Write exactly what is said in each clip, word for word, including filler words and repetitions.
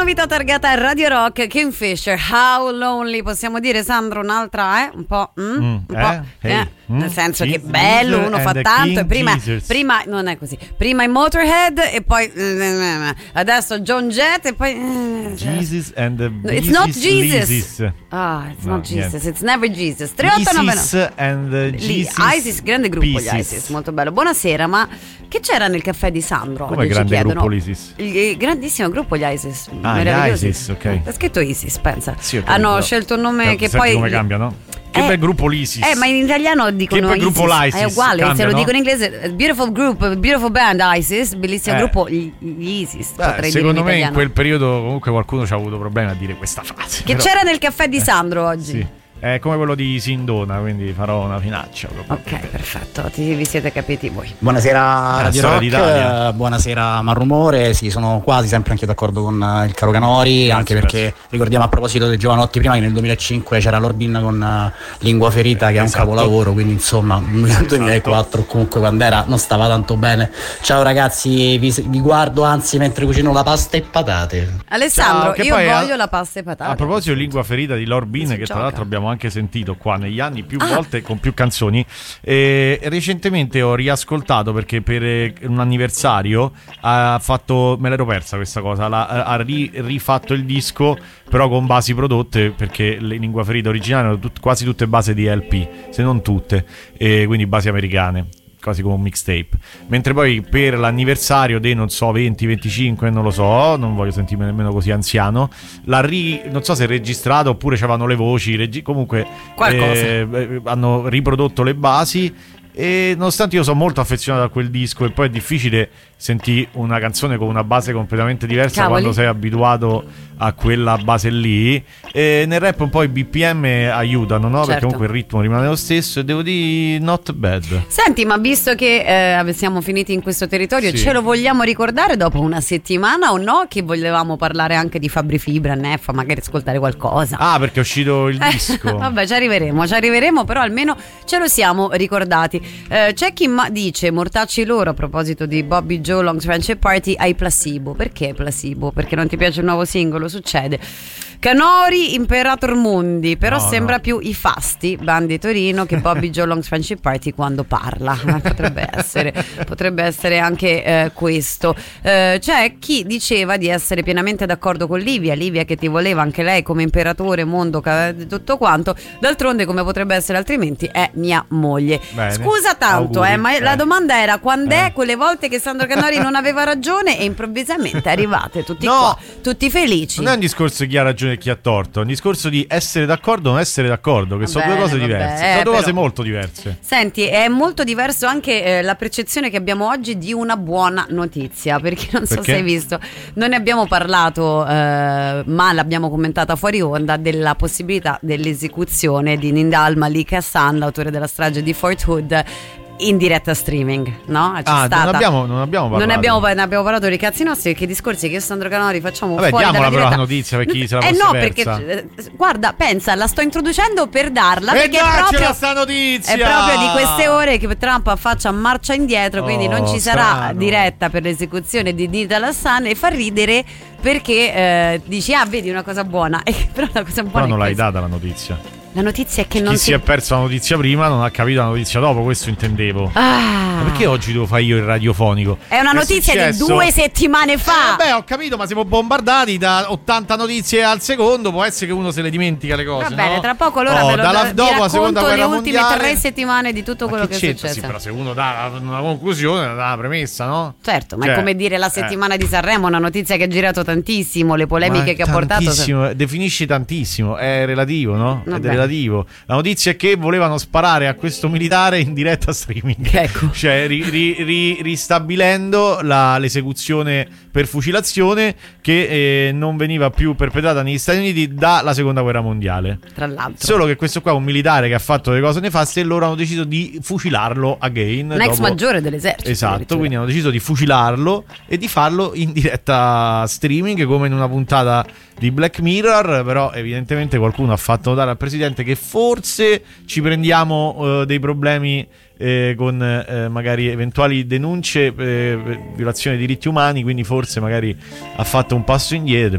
novità targata a Radio Rock, Kingfisher, How Lonely. Possiamo dire, Sandro, un'altra, eh? Un po', mm? Mm, un po', eh? Hey. eh? Mm. Nel senso Jesus che bello, uno fa tanto e prima, Jesus. prima non è così. Prima i Motorhead e poi adesso John Jett e poi Jesus and the no, it's not Jesus. Isis. Ah, it's No, not Jesus, niente. it's never Jesus. tre otto nove Isis and the Lì, Jesus Isis, grande gruppo Pieces. gli Isis, molto bello. Buonasera, ma che c'era nel caffè di Sandro? Come Oggi ci grande chiedono. gruppo l'Isis? Il, il grandissimo gruppo gli Isis. Ah, gli meravigliosi. Isis, ok. È scritto Isis, pensa. Sì, ho capito, Hanno però. scelto un nome Eh, che senti poi come cambia, no? Che Eh, bel gruppo l'Isis. Eh, ma in italiano dicono Che bel Isis. gruppo l'Isis. È uguale, Cambia, se lo no? dicono in inglese, beautiful group, beautiful band Isis, bellissimo Eh. gruppo gli gli Isis. Beh, potrei secondo dire me in italiano. quel periodo comunque qualcuno ci ha avuto problemi a dire questa frase. Che però- c'era nel caffè di Sandro oggi? Sì. È come quello di Sindona, quindi farò una finaccia proprio. Ok, perfetto, ti, vi siete capiti voi. Buonasera Radio storia Rock, d'Italia. eh, buonasera Marrumore, sì, sono quasi sempre anche d'accordo con eh, il caro Canori, anche perché grazie. ricordiamo a proposito dei Giovanotti prima che nel duemilacinque c'era l'Orbin con eh, Lingua Ferita che è un Esatto. capolavoro, quindi insomma nel duemilaquattro comunque quando era non stava tanto bene. Ciao ragazzi, vi, vi guardo anzi mentre cucino la pasta e patate. Alessandro, Ciao, che io poi voglio a- la pasta e patate. A proposito di Lingua Ferita di Lord Bean, Si che tra gioca. l'altro abbiamo anche sentito qua negli anni più Ah. volte con più canzoni, e recentemente ho riascoltato perché per eh, un anniversario ha fatto, me l'ero persa questa cosa, la- ha ri- rifatto il disco però con basi prodotte, perché le Lingua Ferita originali erano tut- quasi tutte base di L P, se non tutte, e quindi basi americane, quasi come un mixtape. Mentre poi per l'anniversario dei non so venti venticinque, non lo so, non voglio sentirmi nemmeno così anziano, l'ha ri, non so se è registrato oppure c'avevano le voci, regi- comunque Qualcosa. eh, eh, hanno riprodotto le basi. E nonostante io sono molto affezionato a quel disco, e poi è difficile sentire una canzone con una base completamente diversa Cavoli. quando sei abituato a quella base lì, e nel rap un po' i B P M aiutano, no? Perché Certo. comunque il ritmo rimane lo stesso, e devo dire not bad. Senti, ma visto che eh, siamo finiti in questo territorio, Sì. ce lo vogliamo ricordare dopo una settimana o no? Che volevamo parlare anche di Fabri Fibra, Neffa, magari ascoltare qualcosa. Ah, perché è uscito il Eh, disco. vabbè, ci arriveremo, ci arriveremo, però almeno ce lo siamo ricordati. Eh, c'è chi ma- dice, mortacci loro, a proposito di Bobby Joe Long Friendship Party, ai placebo. Perché placebo? Perché non ti piace il nuovo singolo? Succede. Canori, Imperator Mundi, però No, sembra no. più i Fasti, Bandi Torino, che Bobby Joe Long Friendship Party quando parla. Eh, potrebbe essere, potrebbe essere anche eh, questo. Eh, c'è chi diceva di essere pienamente d'accordo con Livia, Livia che ti voleva anche lei come imperatore, mondo, ca- tutto quanto. D'altronde, come potrebbe essere altrimenti, è mia moglie. Bene. Scusa tanto, Auguri. eh, ma la Eh. domanda era quando Eh. è quelle volte che Sandro Canori non aveva ragione e improvvisamente arrivate tutti No. qua, tutti felici. Non è un discorso di chi ha ragione e chi ha torto, è un discorso di essere d'accordo o non essere d'accordo, che sono Bene, due cose vabbè, diverse. eh, sono due però- cose molto diverse. Senti, è molto diverso anche eh, la percezione che abbiamo oggi di una buona notizia, perché non so Perché? se hai visto, non ne abbiamo parlato, eh, ma l'abbiamo commentata fuori onda, della possibilità dell'esecuzione di Nindal Malik Hassan, l'autore della strage di Fort Hood, in diretta streaming, no? C'è Ah, stata. non abbiamo, non abbiamo parlato. Non ne abbiamo, ne abbiamo parlato dei cazzi nostri, che discorsi che io e Sandro Canori facciamo Vabbè, fuori diamola dalla però la diretta. notizia per chi se la Eh fosse no, persa. perché eh, guarda, pensa, la sto introducendo per darla, E perché è daccela proprio sta notizia! è proprio di queste ore che Trump faccia marcia indietro, quindi Oh, non ci sarà strano. diretta per l'esecuzione di Nidal Hassan, e fa ridere perché eh, dici, ah, vedi una cosa buona, e però la cosa buona Però è non l'hai questa. data la notizia. La notizia è che non Chi si si è perso la notizia prima non ha capito la notizia dopo, questo intendevo. Ah. Ma perché oggi devo fare io il radiofonico? È una notizia di successo? due settimane fa. Eh, beh, ho capito, ma siamo bombardati da ottanta notizie al secondo. Può essere che uno se le dimentica le cose. Va bene, no? tra poco allora Oh, ve lo dalla, vi dopo la racconto seconda le guerra ultime mondiale. tre settimane di tutto Ma quello che che, è c'entra? successo. Sì, però se uno dà una conclusione, dà una premessa, no? Certo, ma Cioè, è come dire la settimana di Sanremo, una notizia che ha girato tantissimo, le polemiche Ma che ha portato. tantissimo, definisci tantissimo, è relativo, no? Vabbè. È relativo. La notizia è che volevano sparare a questo militare in diretta streaming. Ecco. Cioè ri- ri- ri- ristabilendo la- l'esecuzione per fucilazione che eh, non veniva più perpetrata negli Stati Uniti dalla seconda guerra mondiale. Tra l'altro, Solo che questo qua è un militare che ha fatto delle cose nefaste e loro hanno deciso di fucilarlo again. un ex dopo- maggiore dell'esercito. Esatto, addirittura. quindi hanno deciso di fucilarlo e di farlo in diretta streaming, come in una puntata di Black Mirror. Però evidentemente qualcuno ha fatto notare al presidente che forse ci prendiamo eh, dei problemi eh, con eh, magari eventuali denunce eh, per violazione dei diritti umani, quindi forse magari ha fatto un passo indietro.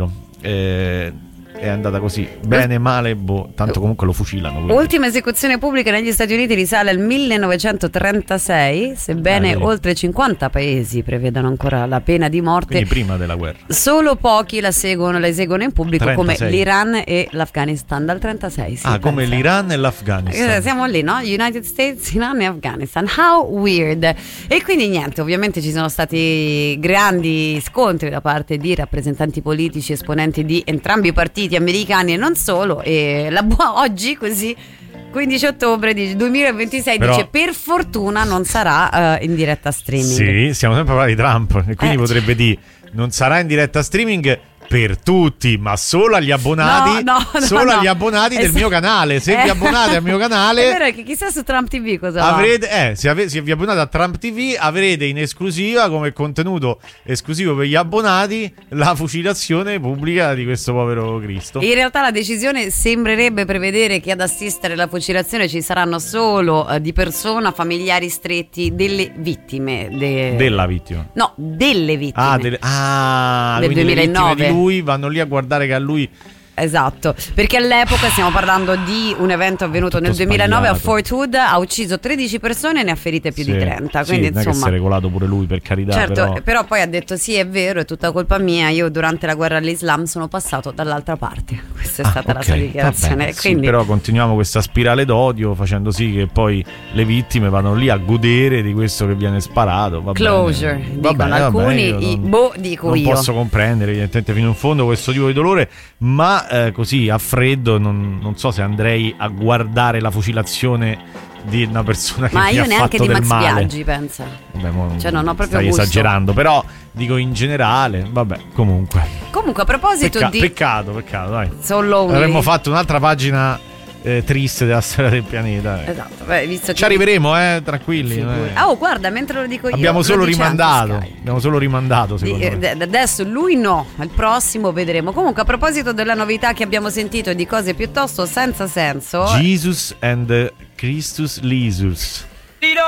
eh, è andata così, bene, male, boh, tanto comunque lo fucilano. Quindi. Ultima esecuzione pubblica negli Stati Uniti risale al millenovecentotrentasei, sebbene Ah, oltre cinquanta paesi prevedano ancora la pena di morte. Quindi prima della guerra. Solo pochi la seguono, la eseguono in pubblico, trentasei. come l'Iran e l'Afghanistan dal trentasei. Sì, ah, come pensa. l'Iran e l'Afghanistan. Eh, Siamo lì, no? United States, Iran e Afghanistan. How weird. E quindi niente, ovviamente ci sono stati grandi scontri da parte di rappresentanti politici, esponenti di entrambi i partiti americani e non solo. E la bu- oggi così quindici ottobre di duemilaventisei Però, dice per fortuna non sarà uh, in diretta streaming. Sì, stiamo sempre parlando di Trump e quindi Eh, potrebbe dire non sarà in diretta streaming per tutti, ma solo agli abbonati, No, no, no, solo no. agli abbonati del Es- mio canale. Se Eh. vi abbonate al mio È canale vero che chissà su Trump T V cosa va. avrete, eh, se, ave- se vi abbonate a Trump T V avrete in esclusiva come contenuto esclusivo per gli abbonati la fucilazione pubblica di questo povero Cristo. In realtà la decisione sembrerebbe prevedere che ad assistere alla fucilazione ci saranno solo eh, di persona familiari stretti delle vittime. de- Della vittima. No, delle vittime. Ah, delle- ah Del quindi le vittime duemilanove. di lui vanno lì a guardare che a lui Esatto, perché all'epoca stiamo parlando di un evento avvenuto Tutto nel duemilanove a sbagliato. Fort Hood, ha ucciso tredici persone e ne ha ferite più Sì, di trenta. sì, Quindi non è che si insomma, è regolato pure lui, per carità. certo, però... però... poi ha detto sì, è vero, è tutta colpa mia, io durante la guerra all'Islam sono passato dall'altra parte. Questa è Ah, stata la ok, sua va dichiarazione. bene, sì, Quindi però continuiamo questa spirale d'odio facendo sì che poi le vittime vanno lì a godere di questo che viene sparato. Va closure, bene. dicono Va bene, va alcuni, bene, io i- non, boh, dico non io. posso comprendere evidentemente fino in fondo questo tipo di dolore, ma eh, così a freddo non, non so se andrei a guardare la fucilazione di una persona che Ma mi io ha neanche fatto di del Max male. Biaggi, pensa. Vabbè, mo Cioè, non ho proprio stai gusto. esagerando, però dico in generale, vabbè, comunque. Comunque a proposito Pecca- di Peccato, peccato, dai. solo un Avremmo fatto un'altra pagina eh, triste della storia del pianeta. eh. Esatto, beh, visto che Ci arriveremo, eh, tranquilli. Figuri. eh. Ah, oh, guarda, mentre lo dico io Abbiamo lo solo dice anche rimandato. Sky. Abbiamo solo rimandato, Di- secondo me. eh, d- adesso lui no, al prossimo vedremo. Comunque a proposito della novità che abbiamo sentito e di cose piuttosto senza senso, Jesus and Christus Lisus.